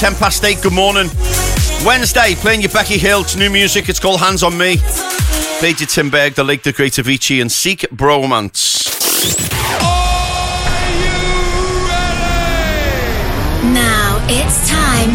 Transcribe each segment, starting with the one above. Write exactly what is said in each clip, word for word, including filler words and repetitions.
ten past eight, good morning. Wednesday, playing your Becky Hill new music. It's called Hands on Me. Played you Tim Berg, The Lake, The Great Avicii, and Seek Bromance. Are you ready? Now it's time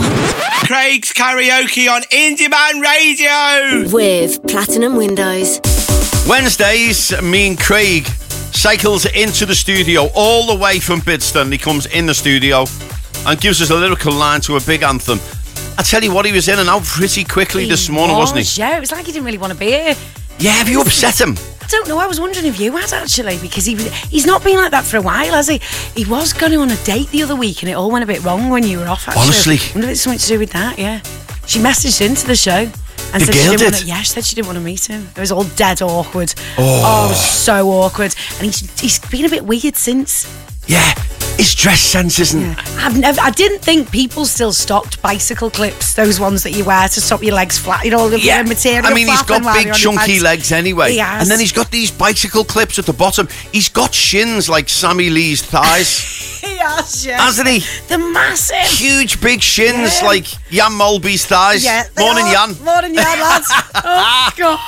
for Craig's Karaoke on Indie Man Radio with Platinum Windows. Wednesdays, me and Craig cycles into the studio all the way from Bidston. He comes in the studio and gives us a lyrical line to a big anthem. I tell you what, he was in and out pretty quickly he this morning, was, wasn't he? Yeah, it was like he didn't really want to be here. Yeah, have you upset him? I don't know. I was wondering if you had, actually, because he was, he's not been like that for a while, has he? He was going on a date the other week and it all went a bit wrong when you were off, actually. Honestly? I wonder if it's something to do with that, yeah. She messaged into the show. And The said girl she didn't did? Want to, yeah, she said she didn't want to meet him. It was all dead awkward. Oh, oh it was so awkward. And he's, he's been a bit weird since. Yeah, his dress sense isn't... Yeah. I've never, I didn't think people still stocked bicycle clips, those ones that you wear to stop your legs flat, you know, the Yeah, material. I mean, he's got flapping while big you're on your chunky bikes. legs anyway. He has. And then he's got these bicycle clips at the bottom. He's got shins like Sammy Lee's thighs. He has, yeah. Hasn't he? The massive. Huge big shins Yeah. like Jan Mulby's thighs. Yeah, they Morning, are. Jan. Morning, Jan, lads. Oh, God.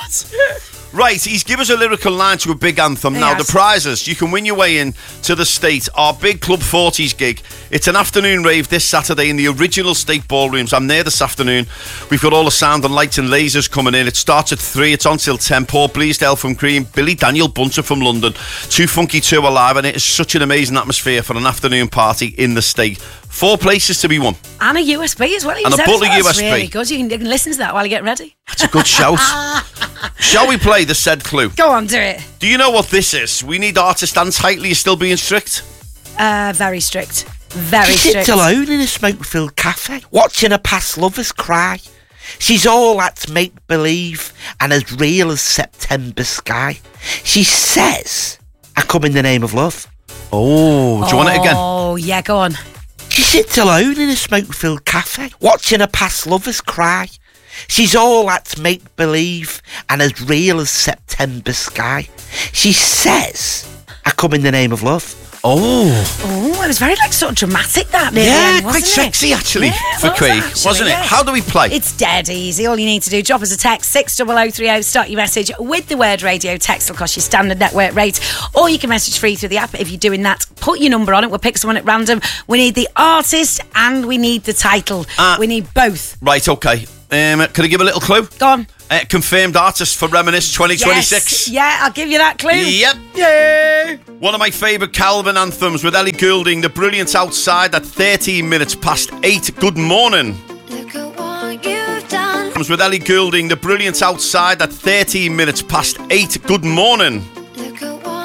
Right, he's given us a lyrical line to a big anthem. Now, Yes. the prizes, you can win your way in to the State, our big Club forties gig. It's an afternoon rave this Saturday in the original State ballrooms. I'm there this afternoon. We've got all the sound and lights and lasers coming in. It starts at three, it's on till ten. Paul Bleasdale from Cream, Billy Daniel Bunter from London. Too Funky two alive, and it is such an amazing atmosphere for an afternoon party in the State. Four places to be won. And a U S B as well. He And a said bottle as well. of That's U S B. really good. You can, you can listen to that while you get ready. That's a good shout. Shall we play the said clue? Go on, do it. Do you know what this is? We need artists and tightly. You're still being strict? Uh, very strict. Very She strict. sits alone in a smoke-filled cafe, watching her past lovers cry. She's all that's make-believe and as real as September sky. She says, I come in the name of love. Oh, do you want it again? Oh, yeah, go on. She sits alone in a smoke-filled cafe, watching her past lovers cry. She's all that's make-believe and as real as September sky. She says, I come in the name of love. Oh. Oh, it was very, like, sort of dramatic, that. near the Yeah, end, quite wasn't it? sexy, actually, Yeah, for it was, Craig, actually, wasn't it? yeah. How do we play? It's dead easy. All you need to do, drop us a text, six oh oh three oh, start your message with the word radio. Text will cost you standard network rate, or you can message free through the app. If you're doing that, put your number on it. We'll pick someone at random. We need the artist and we need the title. Uh, we need both. Right, okay. Um, can I give a little clue? Go on. Uh, confirmed artist for Reminisce twenty twenty-six. Yes. Yeah, I'll give you that clue. Yep. Yeah. One of my favourite Calvin anthems with Ellie Goulding, The Brilliance Outside at thirteen minutes past eight. Good morning. Look at what you've done. With Ellie Goulding, The Brilliance Outside at thirteen minutes past eight. Good morning.